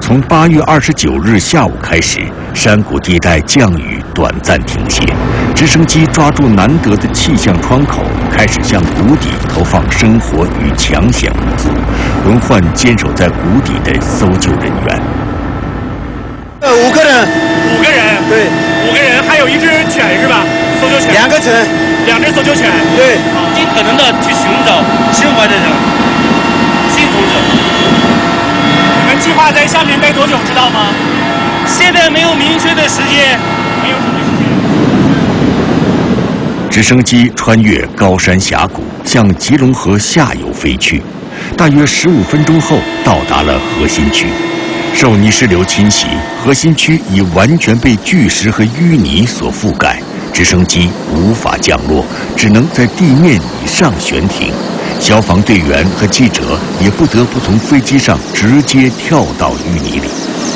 从8月29日下午开始，山谷地带降雨短暂停歇，直升机抓住难得的气象窗口，开始向谷底投放生活与抢险物资，轮换坚守在谷底的搜救人员。 5个人 ，5个人， 对 ，5个人，还有一只犬是吧？搜救犬 ，2个犬 ，2只搜救犬， 对， 尽可能的去寻找生还的人，幸存者。 你们计划在下面待多久，知道吗？ 现在没有明确的时间， 没有什么时间。 直升机穿越高山峡谷，向吉隆河下游飞去，大约15分钟后到达了核心区。受泥石流侵袭，核心区已完全被巨石和淤泥所覆盖，直升机无法降落，只能在地面以上悬停。消防队员和记者也不得不从飞机上直接跳到淤泥里。